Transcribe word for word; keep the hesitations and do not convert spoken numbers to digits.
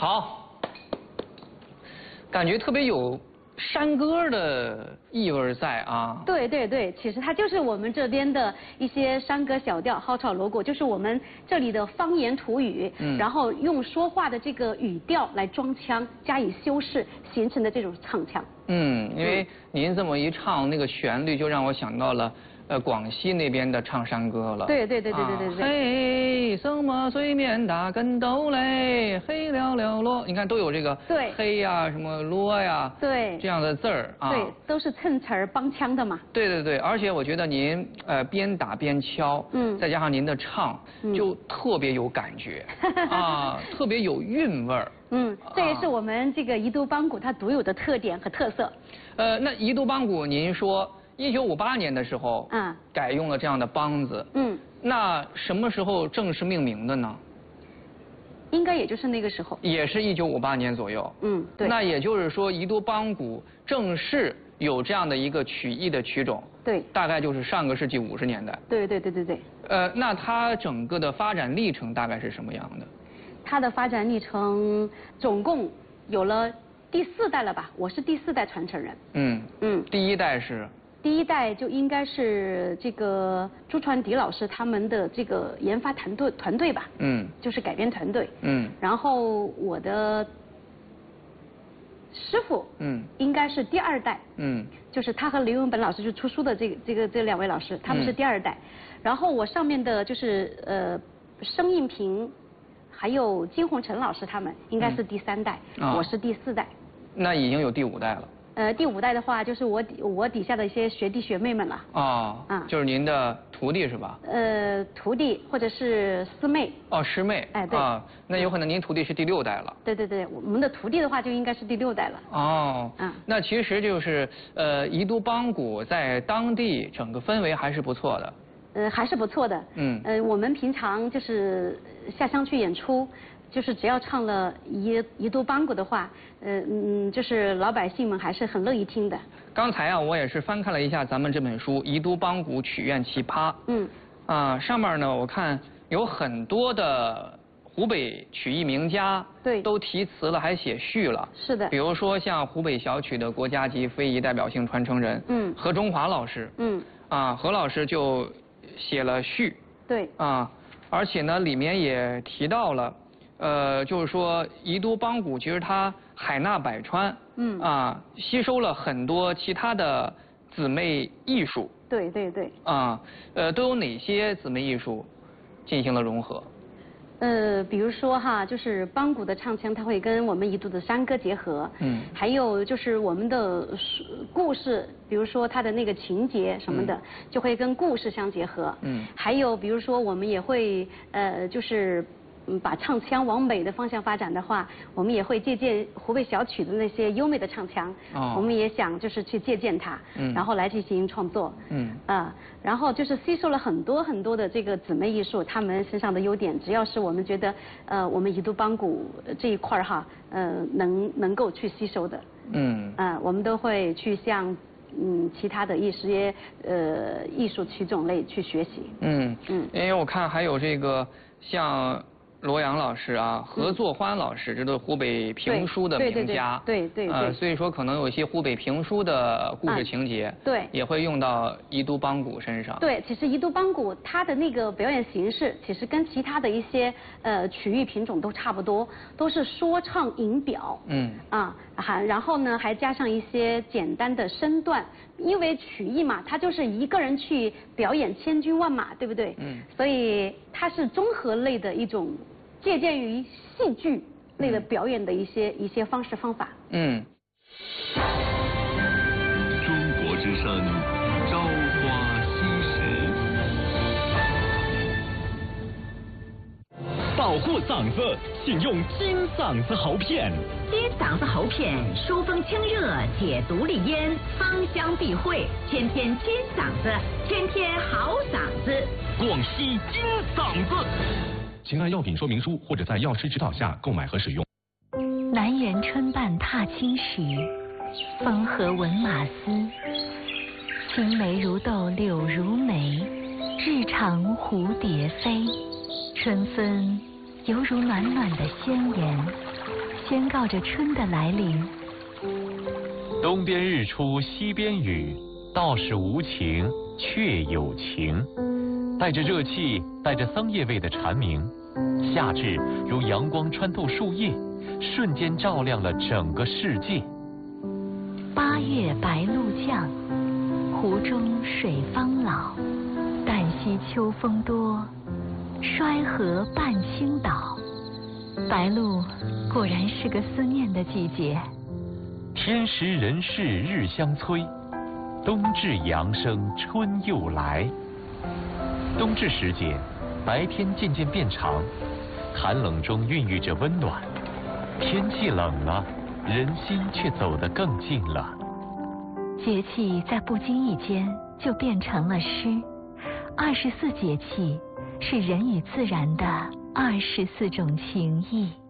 好，感觉特别有山歌的意味在啊。 对对对，其实它就是我们这边的一些山歌小调、蒿草锣鼓，就是我们这里的方言土语，嗯，然后用说话的这个语调来装腔，加以修饰，形成的这种唱腔。 嗯，因为您这么一唱，那个旋律就让我想到了。呃，广西那边的唱山歌了。 对对对对对对对。 嘿，什么水面打跟斗嘞，黑了了落，你看都有这个对黑呀、什么落呀， 对这样的字儿啊。 对，都是衬词儿帮腔的嘛。 对对对，而且我觉得您呃边打边敲，嗯，再加上您的唱，就特别有感觉啊，特别有韵味儿。 嗯，这也是我们这个宜都帮鼓它独有的特点和特色。 呃，那宜都帮鼓，您说。一九五八年的时候， 嗯， 改用了这样的梆子，嗯，那什么时候正式命名的呢？ 应该也就是那个时候， 也是一九五八年左右， 嗯，对。 那也就是说，宜都帮鼓正式有这样的一个曲艺的曲种， 对， 大概就是上个世纪五十年代。 对对对对对。 呃，那它整个的发展历程大概是什么样的？ 它的发展历程总共有了第四代了吧？我是第四代传承人。嗯嗯，第一代是。 第一代就应该是这个朱传迪老师他们的这个研发团队团队吧，嗯，就是改编团队，嗯，然后我的师傅，嗯，应该是第二代，嗯，就是他和刘永本老师就出书的这个这个这两位老师，他们是第二代，嗯、然后我上面的就是呃生应平，还有金鸿成老师他们应该是第三代，嗯哦、我是第四代， 那已经有第五代了。 呃，第五代的话，就是我底我底下的一些学弟学妹们了。 哦，啊，就是您的徒弟是吧？ 呃，徒弟或者是师妹。 哦，师妹。 哎，对。 啊，那有可能您徒弟是第六代了。 对对对，我们的徒弟的话就应该是第六代了。 哦。嗯。那其实就是呃，宜都帮鼓在当地整个氛围还是不错的。 呃，还是不错的。嗯。呃，我们平常就是下乡去演出。就是只要唱了宜宜都帮鼓的话，呃嗯，就是老百姓们还是很乐意听的。 刚才啊，我也是翻看了一下咱们这本书《宜都帮鼓曲苑奇葩》。嗯。啊，上面呢，我看有很多的湖北曲艺名家， 对， 都题词了，还写序了。 是的。 比如说像湖北小曲的国家级非遗代表性传承人，嗯，何中华老师，嗯，啊，何老师就写了序。 对。 啊，而且呢，里面也提到了。呃，就是说，宜都帮鼓其实它海纳百川，嗯啊，吸收了很多其他的姊妹艺术。 对对对。 啊，呃，都有哪些姊妹艺术进行了融合？ 呃，比如说哈，就是帮鼓的唱腔，它会跟我们宜都的山歌结合。嗯。还有就是我们的故事，比如说它的那个情节什么的，嗯、就会跟故事相结合。嗯。还有比如说我们也会呃，就是。嗯，把唱腔往美的方向发展的话，我们也会借鉴湖北小曲的那些优美的唱腔。哦。我们也想就是去借鉴它，嗯，然后来进行创作。嗯。啊，然后就是吸收了很多很多的这个姊妹艺术，他们身上的优点，只要是我们觉得呃我们宜都帮鼓这一块哈，呃能能够去吸收的。嗯。啊，我们都会去向嗯其他的一些呃艺术曲种类去学习。嗯嗯。因为我看还有这个像。罗阳老师啊，何作欢老师，这都是湖北评书的名家， 对对对， 呃，所以说可能有一些湖北评书的故事情节， 对， 也会用到宜都帮鼓身上。 对，其实宜都帮鼓它的那个表演形式，其实跟其他的一些呃曲艺品种都差不多，都是说唱吟表，嗯，啊，还然后呢还加上一些简单的身段，因为曲艺嘛，它就是一个人去表演千军万马，对不对？嗯，所以它是综合类的一种。借鉴于戏剧类的表演的一些、嗯、一些方式方法。嗯。 中国之声，朝花夕拾。保护嗓子，请用金嗓子喉片。 金嗓子喉片，疏风清热，解毒利咽，芳香避秽，天天金嗓子，天天好嗓子。 广西金嗓子。请按药品说明书或者在药师指导下购买和使用。 南园春半踏青时，风和闻马嘶。青梅如豆柳如眉，日长蝴蝶飞。春风犹如暖暖的宣言， 宣告着春的来临。 东边日出西边雨，道是无晴却有晴。带着热气，带着桑叶味的蝉鸣，夏至如阳光穿透树叶，瞬间照亮了整个世界。 八月白露降，湖中水方老。旦夕秋风多，衰河半倾倒。白露果然是个思念的季节。 天时人事日相催，冬至阳生春又来。冬至时节，白天渐渐变长，寒冷中孕育着温暖。天气冷了，人心却走得更近了。 节气在不经意间就变成了诗。二十四节气是人与自然的二十四种情谊。